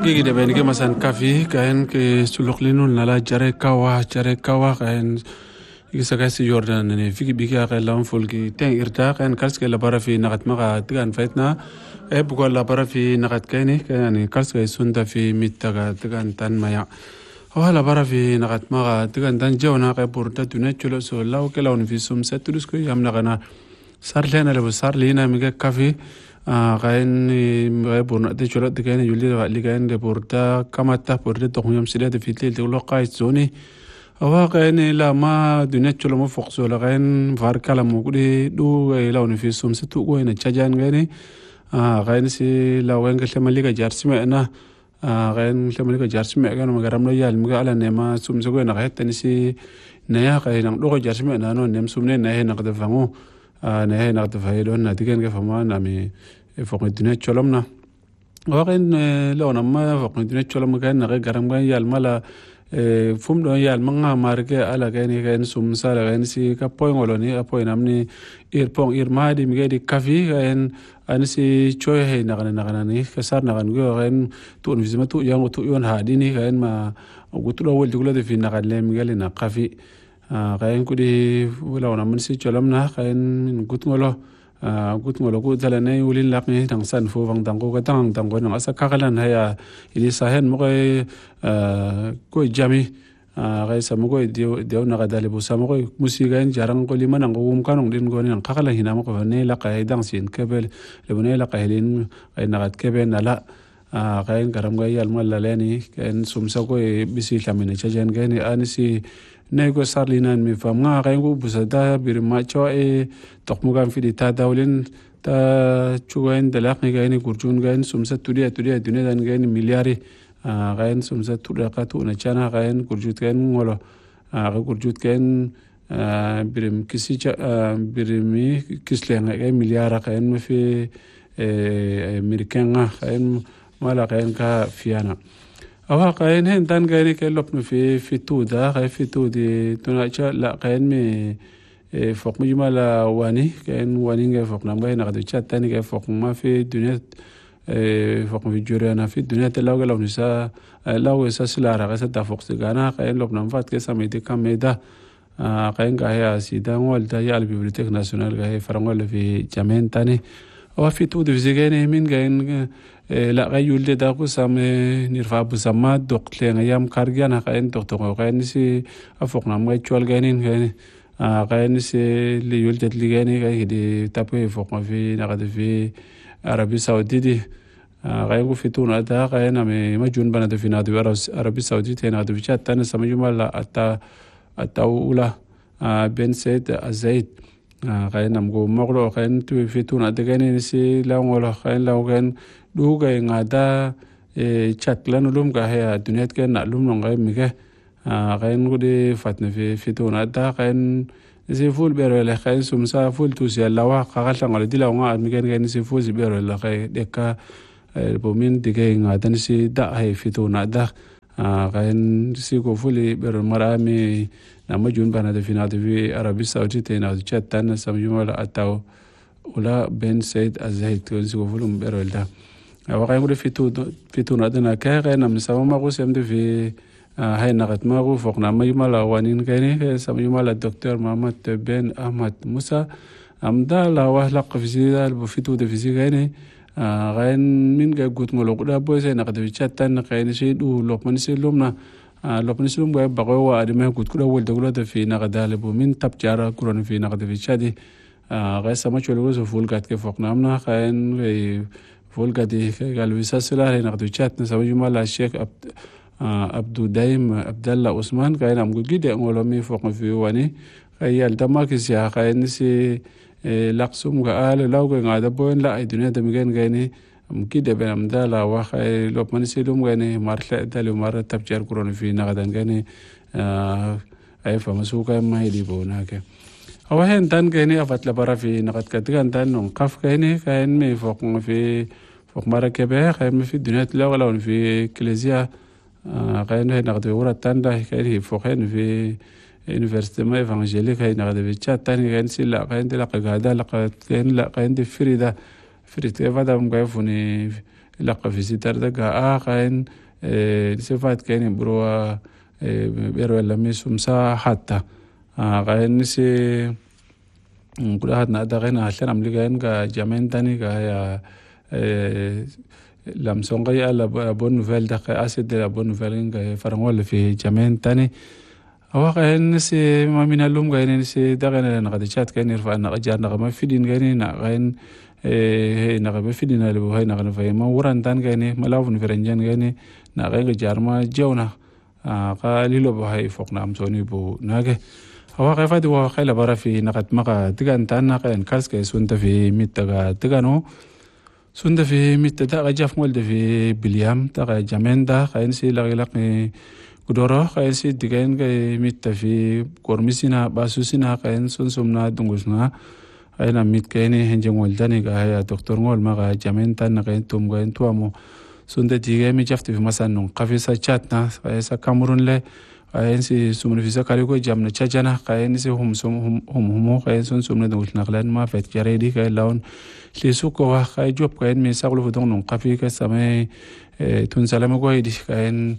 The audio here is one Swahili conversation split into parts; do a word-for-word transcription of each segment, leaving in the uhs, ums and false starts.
gigi de ben ke masan kafi kaen ke suluk linul nala jare kawa jare kawa kaen isa kasi Jordan ne fiki bika ka lam fulki ten irta kaen kalske la bara fi nagat maga tigan faitna e bugo la bara fi nagat kaini kaen kalske sunda fi mittaga tigan tan maya wala bara fi nagat maga tigan tan jawna ka burta tuna chulo so law ke lawn fi sum satulus ko yamna kana sarlena le sarlina mi kafi kain mai burna de chulo de kain yuli li kain de burta kamata burta to yam sida de fitil de lo qais zoni awa kain la ma dunya chulo mo foqso la kain var kala mo gudi du lawn fi sum satu ko ina chajan gani kain si la wen ke mali ka jarsima na kain mali ka jarsima gan magaram no yal mi ala ne ma sum so ko na het ni si na ya kain do ko jarsima na no nem sum ne na he na da fango na he na da faidon na digen ke fama na mi فوق الدنيا تشلمنا وقين لو نما فوق الدنيا تشلم كان نغير كرام كان يال ملا فم لو يال منا ماركة على كان كان سومسا كان سي كابوين ولوني كابوين أمني إير بون إير مادي مجدي كافي كان أنا سي شوي هي نغنى نغنى كسر نغنى كان تون في زمان تو يوم تو يوم هاديني كان ما قلت له أول تقول في نغنى مجالنا كافي كان كودي ولا نما نسي تشلمنا كان قلت له gut ngolo ku tala nei ulin lak ni tang san fu wang tang ko ka tang tang ko nang asa kakalan haya ili sahen mo ko ko jami ga sa mo ko dio dio na ga dali bu sa mo ko musiga en jarang ko liman ang um kanong din ko nang kakalan hina mo ko ne la ka dang sin kebel le ne la ka helin ay nagat keben ala ga en garam ga yal mal la leni ken sumsa ko bisi lamine chajen ga ni anisi nego sarlinan mi fam nga kay ko busada bir ma cho e tokmugan fi ta dawlin ta chugain dalak ni gaini kurjun gain sumsa tudia tudia dunia dan gain miliari gain sumsa tudia ka tu na chana gain kurjut gain ngolo ga kurjut gain birim kisi birimi kislen gain miliara gain fi amerikan gain mala gain ka fiana أوه قاين هن تان قاين كلبنا في في تودا قاين في تودي تناقش لا قاين مي فوق مجمل واني قاين واني قاين فوق نام قاين قد يشات تاني قاين فوق ما في الدنيا فوق في جوريانا في الدنيا تلاقي لو نسا لو نسا سلارة قاين سدا فوق سجانا قاين لبنا فات كسامي دي كم ميدا قاين قاين سيدا والدا يا البيبليوتيك ناسيونال قاين فرنقول في جامين تاني أو في تودي في زجاجة من قاين لا غير يولد داكو سام نرفع بسمات دكتور أيام كارجانا كائن دكتور كائن سي أفوقنا ما يشوال كائنين كائن كائن سي اللي يولد اللي كائن كائن دي تابي فوق في نقد في عربي سعودي كائن في تون أدا كائن أمي ما جون بنا في نادي عربي سعودي تنا نادي في شات تنا سامي جمال أتا أتا أولا بن سيد الزيد كائن أمكو مغلو كائن تو في تون أدا كائن سي لا ولا كائن لا كائن duga ngada e chatlan ulum ga ha dunyat ke na lum nong ga mi ke kain gudi fatna fi fituna da kain si ful bero le kain sumsa ful tu si lawa ka ga tang dila nga mi ken ken si ful si bero la kai deka bo min dige ngada ni si da ha fituna da kain si ko fuli bero marami na majun bana de fina de arabi saudi te na chat tan sam jumala ataw ula ben said azait ko si ko fulum bero da وقاين يقول في تو في تو نادنا كأنا مسافر ما قوس يمد في هاي نقد ما قو فوقنا ما يمال وانين كأني سام يمال الدكتور محمد بن أحمد موسى أمدا لا وهلا قفزي في تو دفزي كأني غاين من جا قط ملوك لا بوسه نقد في شتان كأني شيء دو لقمن سلومنا لقمن سلوم جا بقوا وادم قط كلا ولد كلا في نقد هالبو من تب جارا كلون في نقد في شادي غاين سما شلوه فول قات كفوقنا منا غاين فولقدي قال ويساسلا هنا قد جات نسوي جمال الشيخ عبد دايم عبد الله عثمان كاين ام قد ngolomi فوق في واني قال دماكس يا قاين سي لقسم قال لو قاعد بوين لا الدنيا دمجن كايني ام كده بنم دالا واخا لو من سيلوم كايني مرله دالو مره تبجر كرون في نغدان كايني اي فمسوكا ما يدي بوناك أو هن تان كايني أفت لبرا في نقد كتير تان نقف كايني كاين مي فوق في فوق مركبة كاين في الدنيا تلا ولا في كليزيا كاين هنا نقد ورا تان ده كاين فوق هن في université ما évangélique كاين نقد في تشات تاني كاين سلا كاين تلا قاعدة لا كاين لا كاين دي فريدة فريدة فدا مقايفوني laqa visitar daga a kain sifat kain bro bero la misumsa hatta kain si kuda hat na da kain ahlan amli kain ka jamen tani ka ya lam songa ya la bonne nouvelle da acid de la bonne nouvelle ka farangol fi jamen tani awa kain si mamina lum kain si da kain na qadichat kain irfa na qajar na ma fidin kain na kain eh na ga fidina le boy na ga fa ma wuran tan gane malawun firanjan gane na ga ga jarma jawna ka lilo boy fok na amsoni bo nage awa ga fa di wa khayla bara fi naqat maqa tigan tan na kan kaske sunta fi mitaga tigano sunta fi mitada ga jaf mol de fi biliam ta ga jamenda khayn si la gilaq ni kudoro khayn si digain ga mitta fi kormisina basusina khayn sun sumna dungusna aina mit kaini henjeng waldani ga ya doktor ngol ma ga jamen tan na kain tum ga tuamo sunde dige mi jafti fi masan non qafisa chatna sa Cameroon le ayin si sumni fi sakari ko jamna chajana kain si hum sum hum hum kain sun sumna dul naqlan ma fet jaredi kay lawn li suko wa kay job kain mi saglu fu don non qafi ka samay tun salama ko idi kain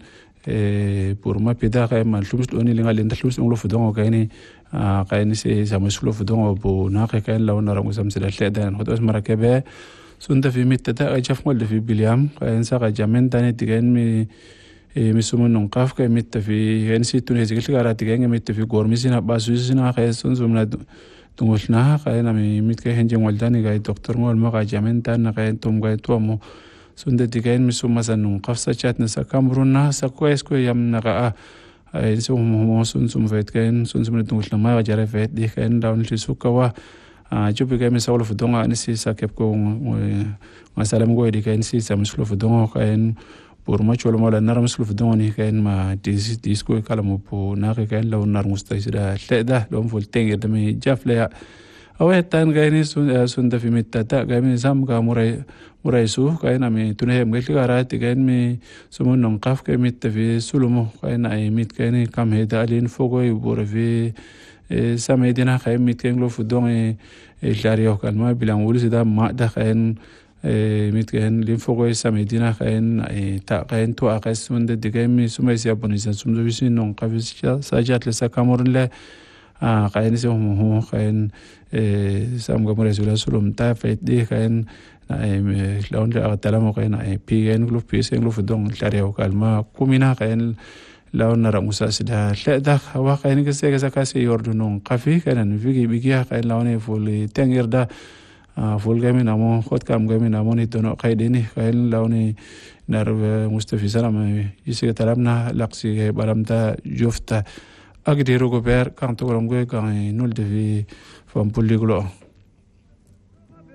pour ma pida kay man lums doni li ngal ndalus nglo fu don kaini kain si samuslo fu don bo na kain lawn na rangu sam sida ledan hodos marakabe sunda fi mitta ajaf mol fi biliam kain sa ga jamen tane digen mi misumun non qaf ka mitta fi hensi tun hezikil gara digen mitta fi gormisina basusina kay sun sumna tungulna kain ami mit ka henjeng waldani ga doktor ngol ma ga jamen tan kain tum ga tuamo sunda digen misuma san non qaf sa chat na sa Cameroon na sa ko esko yam na ga ay so mo sun sum vet kain sun sum tungulna ma ga jare vet di kain down li sukawa jupi kay mi sawlo fu donga ni si sa kep ko masalam go di kain si sa muslo fu donga kain pour ma cholo mala nar muslo fu donga ni kain ma dis disco kala mo po na kain law nar mustasida leda lom fol tenge de mi jafle ya awe tan kain sun sun da fi mitata kain mi sam ka muray muray su kain ami tunhem gel gara ti kain mi sumun non qaf kain mit fi sulumo kain ay mit kain kam heda alin fogo ibor fi samedina kain mit kain lo fu donga ilario kalma bilang wulu sida ma da kain mit kain lim fogo samedina kain ta kain to aqas mun de kain mi sumay sia bonisa sumdo bisin non qafis sa jat le sa Cameroon le kain se mo kain sam ga mure sula sulum ta fait di kain ay lawn le atala mo kain ay pigen glo pisen glo fu dong ilario kalma kumina kain lawn na rangusa sida leda wa kain ke se ka se yordu non qafi kanan vigi bigia kain lawn e fuli tengirda ful gami namo khot kam gami namo ni tono qaidini kain lawn nar mustafi salam yise talabna laqsi baramta jofta agdiru go ber kan to rongo kan nul de vi fam puliglo